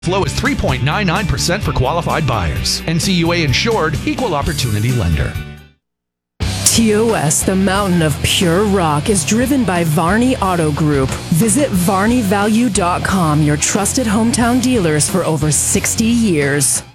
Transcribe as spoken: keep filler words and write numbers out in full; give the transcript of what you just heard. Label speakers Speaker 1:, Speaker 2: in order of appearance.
Speaker 1: Flow is three point nine nine percent for qualified buyers. N C U A insured, equal opportunity lender.
Speaker 2: T O S, the mountain of pure rock, is driven by Varney Auto Group. Visit Varney Value dot com, your trusted hometown dealers for over sixty years.